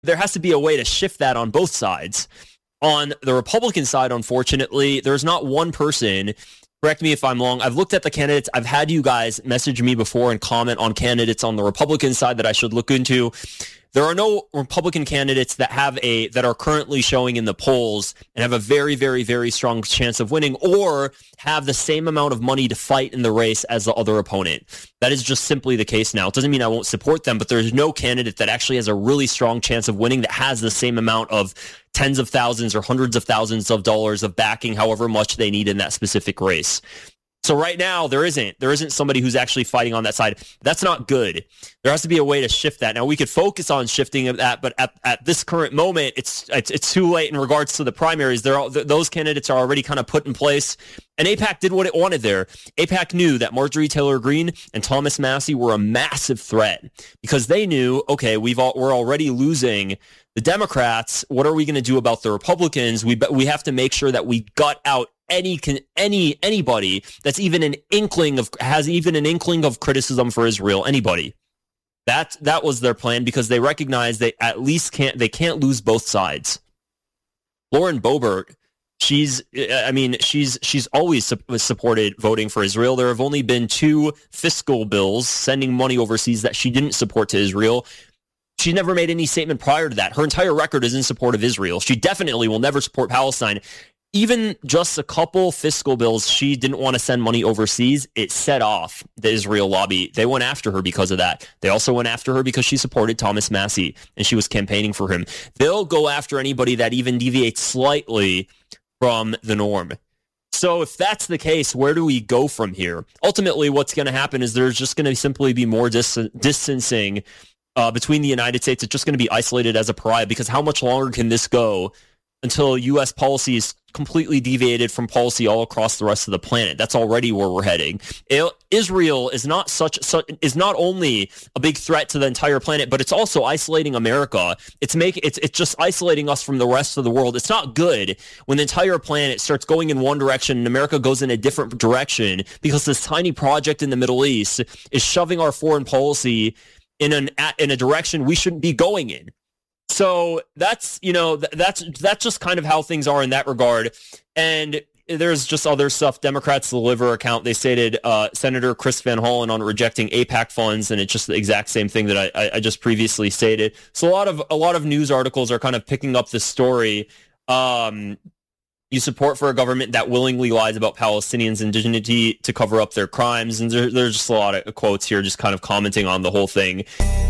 there has to be a way to shift that on both sides. On the Republican side, unfortunately, there's not one person. Correct me if I'm wrong. I've looked at the candidates. I've had you guys message me before and comment on candidates on the Republican side that I should look into. There are no Republican candidates that are currently showing in the polls and have a very, very, very strong chance of winning or have the same amount of money to fight in the race as the other opponent. That is just simply the case now. It doesn't mean I won't support them, but there's no candidate that actually has a really strong chance of winning that has the same amount of tens of thousands or hundreds of thousands of dollars of backing, however much they need in that specific race. So right now, there isn't somebody who's actually fighting on that side. That's not good. There has to be a way to shift that. Now, we could focus on shifting of that, but at this current moment, it's too late in regards to the primaries. Those candidates are already kind of put in place, and AIPAC did what it wanted there. AIPAC knew that Marjorie Taylor Greene and Thomas Massie were a massive threat because they knew, okay, we're already losing the Democrats. What are we going to do about the Republicans? We have to make sure that we gut out anybody that's has even an inkling of criticism for Israel. Anybody. That was their plan because they recognize they at least can't lose both sides. Lauren Boebert, she's always supported voting for Israel. There have only been 2 fiscal bills sending money overseas that she didn't support to Israel. She never made any statement prior to that. Her entire record is in support of Israel. She definitely will never support Palestine. Even just a couple fiscal bills, she didn't want to send money overseas. It set off the Israel lobby. They went after her because of that. They also went after her because she supported Thomas Massie and she was campaigning for him. They'll go after anybody that even deviates slightly from the norm. So if that's the case, where do we go from here? Ultimately, what's going to happen is there's just going to simply be more distancing between the United States. It's just going to be isolated as a pariah because how much longer can this go until U.S. policy is completely deviated from policy all across the rest of the planet? That's already where we're heading. Israel is not only a big threat to the entire planet, but it's also isolating America. It's just isolating us from the rest of the world. It's not good when the entire planet starts going in one direction and America goes in a different direction because this tiny project in the Middle East is shoving our foreign policy in a direction we shouldn't be going in. So that's just kind of how things are in that regard. And there's just other stuff. Democrats, the Liver account, they stated Senator Chris Van Hollen on rejecting AIPAC funds, and it's just the exact same thing that I just previously stated. So a lot of news articles are kind of picking up this story. You support for a government that willingly lies about Palestinians' indigeneity to cover up their crimes. And there's just a lot of quotes here just kind of commenting on the whole thing.